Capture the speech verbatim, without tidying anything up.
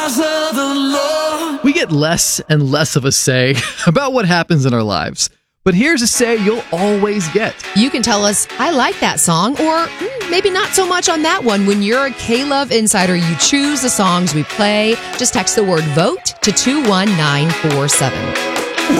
We get less and less of a say about what happens in our lives. But here's a say you'll always get. You can tell us, I like that song, or mm, maybe not so much on that one. When you're a K-Love Insider, you choose the songs we play. Just text the word VOTE to two one nine four seven.